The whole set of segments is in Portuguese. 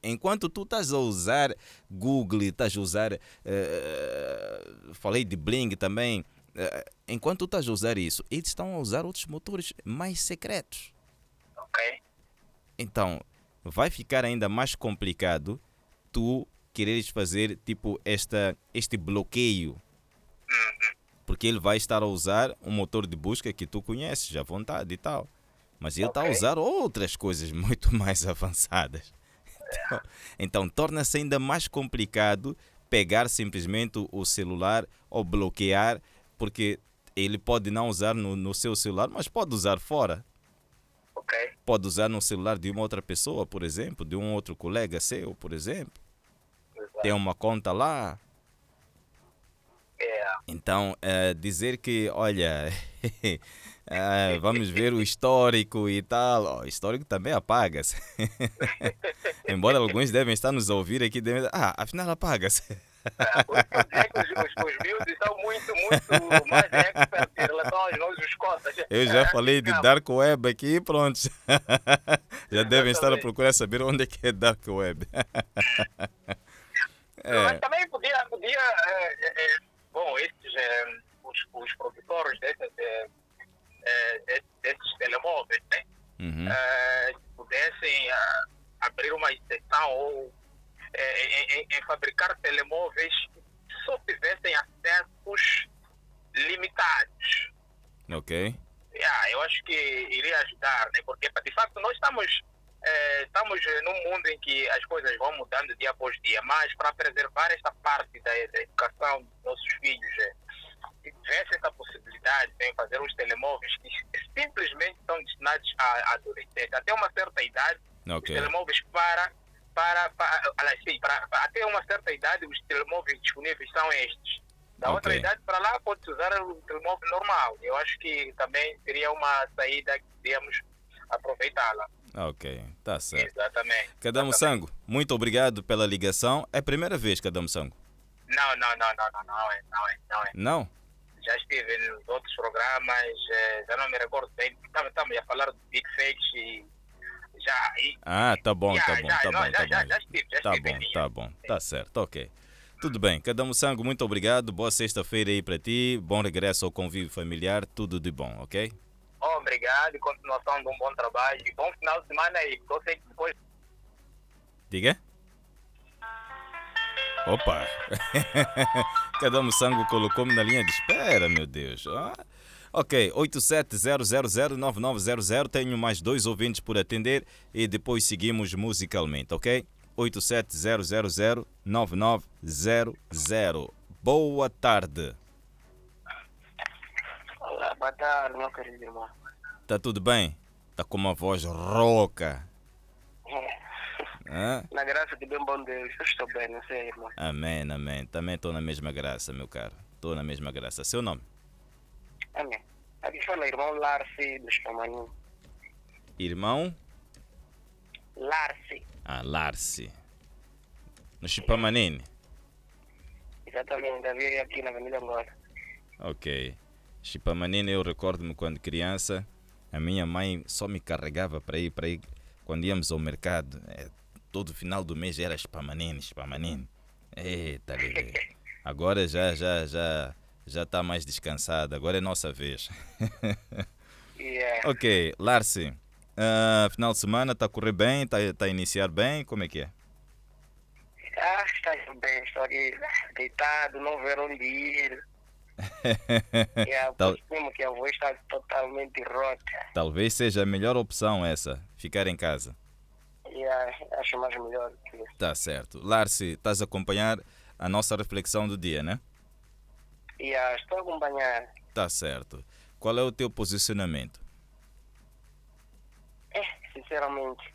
enquanto tu estás a usar Google, estás a usar, falei de Bling também, enquanto tu estás a usar isso, eles estão a usar outros motores mais secretos. Ok. Então, vai ficar ainda mais complicado tu quereres fazer tipo este bloqueio, porque ele vai estar a usar um motor de busca que tu conheces à vontade e tal, mas ele está a Ok. usar outras coisas muito mais avançadas. Então torna-se ainda mais complicado pegar simplesmente o celular ou bloquear, porque ele pode não usar no seu celular, mas pode usar fora. Ok. Pode usar no celular de uma outra pessoa, por exemplo, de um outro colega seu, por exemplo. Tem Exato. uma conta lá. É. Então, dizer que, olha, vamos ver o histórico e tal. O histórico também apaga-se. Embora alguns devem estar nos a ouvir aqui, afinal apaga-se. Por isso que eu dizer que os miúdos são muito mais experts em relação aos nossos cotas. Eu já Assim falei de ficamos. Dark Web aqui e pronto. Já devem estar a Exatamente. procurar saber onde é que é Dark Web. Mas É, também podia bom, esses, os produtores desses telemóveis, né? uhum, Pudessem abrir uma exceção ou em fabricar telemóveis que só tivessem acessos limitados. ok. Eu acho que iria ajudar, né? Porque de facto nós estamos num mundo em que as coisas vão mudando dia após dia, mas para preservar esta parte da educação dos nossos filhos, se tivesse essa possibilidade de fazer os telemóveis que simplesmente são destinados a adolescentes, até uma certa idade, os Ok. telemóveis até uma certa idade os telemóveis disponíveis são estes. Da Ok. outra idade para lá pode-se usar o telemóvel normal. Eu acho que também seria uma saída que devíamos aproveitá-la. Ok. Tá certo. Exatamente. Cadamo Exatamente. Sango, muito obrigado pela ligação. É a primeira vez, Cadamo Sango? Não é. Não? Já estive nos outros programas, já não me recordo bem. Estamos a falar de deepfakes e Ah, tá bom, tá bom, tá bom, tá bom. já Tá estive em bom, linha. tá bom. Tá certo, ok. Tudo bem. Cadamo Sango, muito obrigado. Boa sexta-feira aí para ti. Bom regresso ao convívio familiar. Tudo de bom, ok? Obrigado e continuação de um bom trabalho. E bom final de semana aí. Eu sei que depois. Diga? Opa! Cadamo Sango colocou-me na linha de espera, meu Deus. Ok, 87009900. Tenho mais 2 ouvintes por atender e depois seguimos musicalmente, ok? 87009900. Boa tarde. Olá, boa tarde, meu querido irmão. Tá tudo bem? Tá com uma voz rouca. Hã? Na graça de bem bom Deus, eu estou bem, não sei, irmão. Amém, amém. Também estou na mesma graça, meu caro. Estou na mesma graça. Seu nome? Amém. Aqui fala irmão Larce do Chamaninho. Irmão? Larce, Larce. No Chipamanini. exatamente, Davi aqui na Avenida Angola. Ok. Chipamanini, eu recordo-me quando criança, a minha mãe só me carregava para ir quando íamos ao mercado. Todo final do mês era Chipamanini, Chipamanini. Eita, bebê. Agora já está mais descansado. Agora é nossa vez. Yeah. Ok, Larce. Final de semana está a correr bem? Está a iniciar bem? Como é que é? Está bem, estou aqui deitado, não ver onde ir. Tal- Aproximo que a voz está totalmente rota. Talvez seja a melhor opção essa, ficar em casa. Acho mais melhor que isso. Tá certo. Larce, estás a acompanhar a nossa reflexão do dia, né? Estou a acompanhar. Tá certo. Qual é o teu posicionamento? Sinceramente.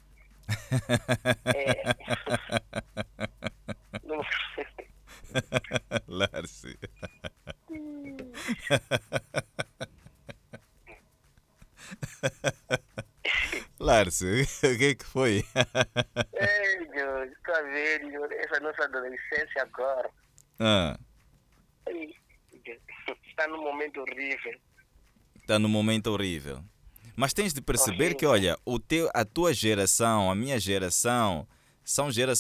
Não- Larce. Larce, o que é que foi? Ei, Deus, estou a ver essa nossa adolescência agora. Ah, Ei, está num momento horrível. tá num momento horrível. Mas tens de perceber que, Horrível. olha, a tua geração, a minha geração, são gerações